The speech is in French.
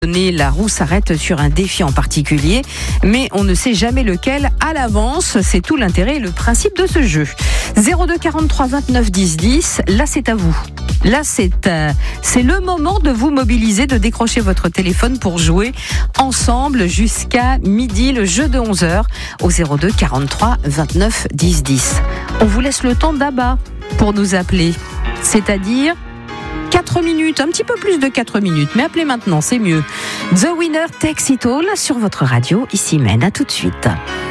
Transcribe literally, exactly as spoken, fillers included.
donné, la roue s'arrête sur un défi en particulier, mais on ne sait jamais lequel à l'avance. C'est tout l'intérêt et le principe de ce jeu. zéro deux quarante-trois vingt-neuf dix dix, là c'est à vous. Là c'est, euh, c'est le moment de vous mobiliser, de décrocher votre téléphone pour jouer ensemble jusqu'à midi, le jeu de onze heures au zéro deux quarante-trois vingt-neuf dix dix. On vous laisse le temps d'Abba pour nous appeler, c'est-à-dire quatre minutes, un petit peu plus de quatre minutes, mais appelez maintenant, c'est mieux. The Winner Takes It All sur votre radio, ici Mène, à tout de suite.